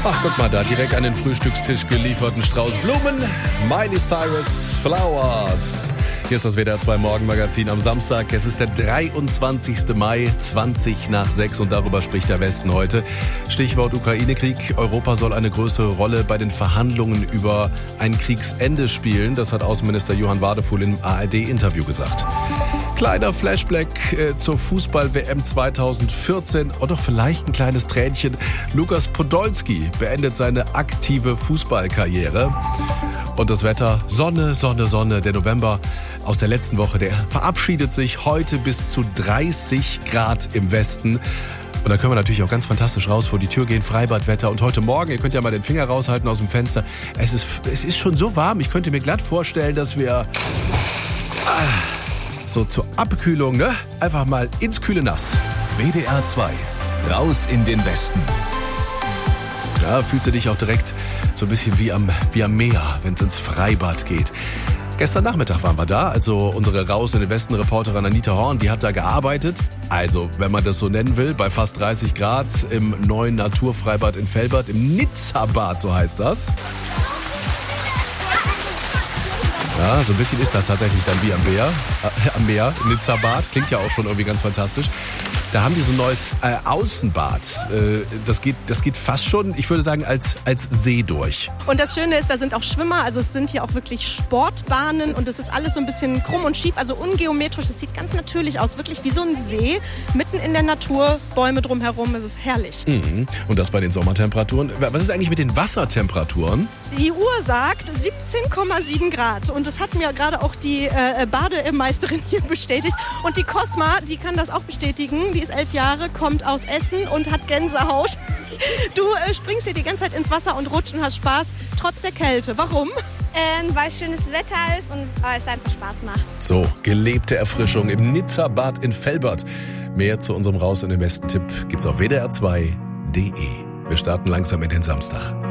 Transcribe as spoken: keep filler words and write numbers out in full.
Ach, guck mal da, direkt an den Frühstückstisch gelieferten Strauß Blumen. Miley Cyrus Flowers. Hier ist das W D R zwei Morgenmagazin am Samstag. Es ist der dreiundzwanzigster Mai, zwanzig nach sechs und darüber spricht der Westen heute. Stichwort Ukraine-Krieg. Europa soll eine größere Rolle bei den Verhandlungen über ein Kriegsende spielen. Das hat Außenminister Johann Wadefuhl im A R D-Interview gesagt. Kleiner Flashback äh, zur Fußball-W M zweitausendvierzehn oder vielleicht ein kleines Tränchen. Lukas Podolski beendet seine aktive Fußballkarriere. Und das Wetter, Sonne, Sonne, Sonne. Der November aus der letzten Woche, der verabschiedet sich heute bis zu dreißig Grad im Westen. Und da können wir natürlich auch ganz fantastisch raus vor die Tür gehen, Freibadwetter. Und heute Morgen, ihr könnt ja mal den Finger raushalten aus dem Fenster. Es ist, es ist schon so warm, ich könnte mir glatt vorstellen, dass wir... Ah, so zur Abkühlung, ne? Einfach mal ins kühle Nass. W D R zwei, raus in den Westen. Da fühlst du dich auch direkt so ein bisschen wie am, wie am Meer, wenn es ins Freibad geht. Gestern Nachmittag waren wir da, also unsere Raus in den Westen-Reporterin Anita Horn, die hat da gearbeitet. Also, wenn man das so nennen will, bei fast dreißig Grad im neuen Naturfreibad in Velbert, im Nizza-Bad, so heißt das. Ja, so ein bisschen ist das tatsächlich dann wie am Meer, äh, am Meer, Nizza-Bad. Klingt ja auch schon irgendwie ganz fantastisch. Da haben die so ein neues äh, Außenbad. Äh, das geht, das geht fast schon, ich würde sagen, als, als See durch. Und das Schöne ist, da sind auch Schwimmer, also es sind hier auch wirklich Sportbahnen und es ist alles so ein bisschen krumm und schief, also ungeometrisch. Es sieht ganz natürlich aus, wirklich wie so ein See, mitten in der Natur, Bäume drumherum, es ist herrlich. Mhm. Und das bei den Sommertemperaturen. Was ist eigentlich mit den Wassertemperaturen? Die Uhr sagt siebzehn Komma sieben Grad und das hat mir gerade auch die äh, Bademeisterin hier bestätigt. Und die Cosma, die kann das auch bestätigen. Die ist elf Jahre, kommt aus Essen und hat Gänsehaut. Du äh, springst hier die ganze Zeit ins Wasser und rutscht und hast Spaß, trotz der Kälte. Warum? Ähm, weil es schönes Wetter ist und äh, es einfach Spaß macht. So, gelebte Erfrischung im Nizza-Bad in Velbert. Mehr zu unserem Raus in den Westen-Tipp gibt's auf W D R zwei Punkt D E. Wir starten langsam in den Samstag.